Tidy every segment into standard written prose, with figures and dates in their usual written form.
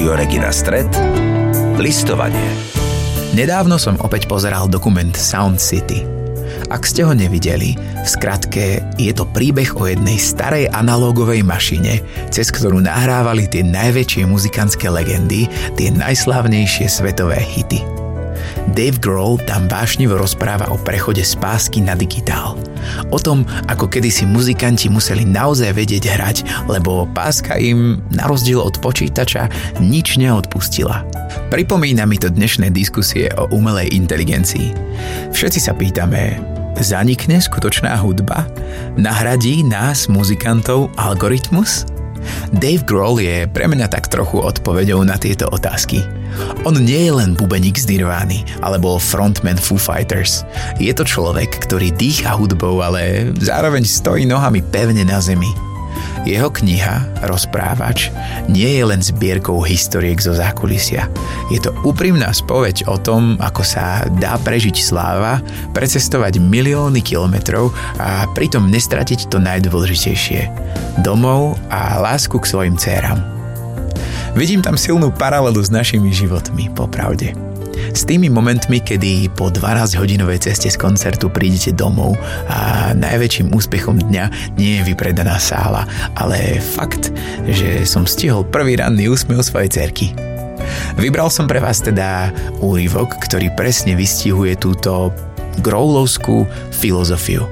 Rádio Regina Stret, listovanie. Nedávno som opäť pozeral dokument Sound City. Ak ste ho nevideli, v skratke je to príbeh o jednej starej analógovej mašine, cez ktorú nahrávali tie najväčšie muzikantské legendy, tie najslávnejšie svetové hity. Dave Grohl tam vášnivo rozpráva o prechode z pásky na digitál. O tom, ako kedysi muzikanti museli naozaj vedieť hrať, lebo páska im, na rozdiel od počítača, nič neodpustila. Pripomína mi to dnešné diskusie o umelej inteligencii. Všetci sa pýtame, zanikne skutočná hudba? Nahradí nás, muzikantov, algoritmus? Dave Grohl je pre mňa tak trochu odpoveďou na tieto otázky. On nie je len bubeník z Nirvány alebo frontman Foo Fighters. Je to človek, ktorý dýcha hudbou, ale zároveň stojí nohami pevne na zemi. Jeho kniha, Rozprávač, nie je len zbierkou historiek zo zákulisia. Je to úprimná spoveď o tom, ako sa dá prežiť sláva, precestovať milióny kilometrov a pritom nestratiť to najdôležitejšie. Domov a lásku k svojim dcéram. Vidím tam silnú paralelu s našimi životmi, popravde. S tými momentmi, kedy po 12-hodinovej ceste z koncertu prídete domov a najväčším úspechom dňa nie je vypredaná sála, ale fakt, že som stihol prvý ranný úsmev svojej dcerky. Vybral som pre vás teda úryvok, ktorý presne vystihuje túto Grohlovskú filozofiu.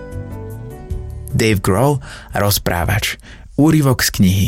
Dave Grohl, Rozprávač. Úryvok z knihy.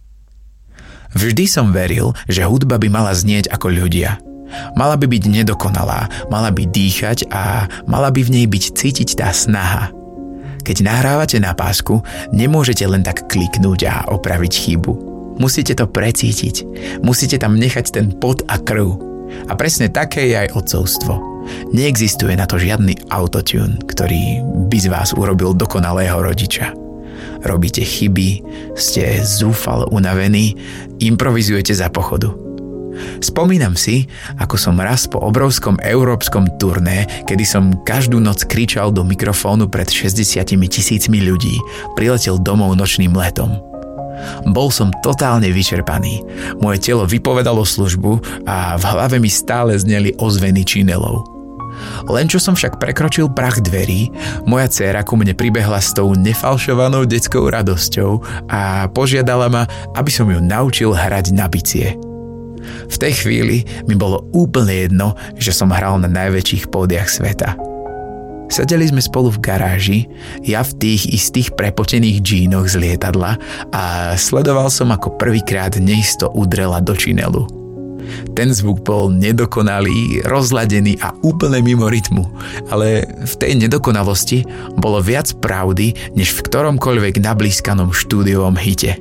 Vždy som veril, že hudba by mala znieť ako ľudia. Mala by byť nedokonalá, mala by dýchať a mala by v nej byť cítiť tá snaha. Keď nahrávate na pásku, nemôžete len tak kliknúť a opraviť chybu. Musíte to precítiť. Musíte tam nechať ten pot a krv. A presne také je aj otcovstvo. Neexistuje na to žiadny autotune, ktorý by z vás urobil dokonalého rodiča. Robíte chyby, ste zúfalo unavení, improvizujete za pochodu. Spomínam si, ako som raz po obrovskom európskom turné, kedy som každú noc kričal do mikrofónu pred 60 000 ľudí, priletel domov nočným letom. Bol som totálne vyčerpaný. Moje telo vypovedalo službu a v hlave mi stále zneli ozveny činelov. Len čo som však prekročil prach dverí, moja dcéra ku mne pribehla s tou nefalšovanou detskou radosťou a požiadala ma, aby som ju naučil hrať na bicie. V tej chvíli mi bolo úplne jedno, že som hral na najväčších pódiach sveta. Sedeli sme spolu v garáži, ja v tých istých prepotených džínoch z lietadla a sledoval som, ako prvýkrát neisto udrela do činelu. Ten zvuk bol nedokonalý, rozladený a úplne mimo rytmu, ale v tej nedokonalosti bolo viac pravdy, než v ktoromkoľvek nablískanom štúdiovom hite.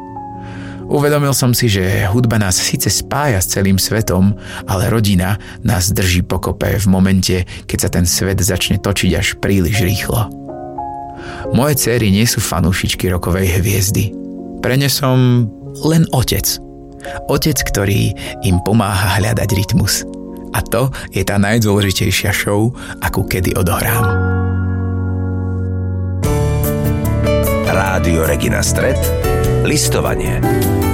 Uvedomil som si, že hudba nás síce spája s celým svetom, ale rodina nás drží pokope v momente, keď sa ten svet začne točiť až príliš rýchlo. Moje dcéry nie sú fanúšičky rockovej hviezdy. Pre ne som len otec. Otec, ktorý im pomáha hľadať rytmus. A to je tá najdôležitejšia show, akú kedy odohrám. Rádio Regina Stret, listovanie. Rádio Regina Stret, listovanie.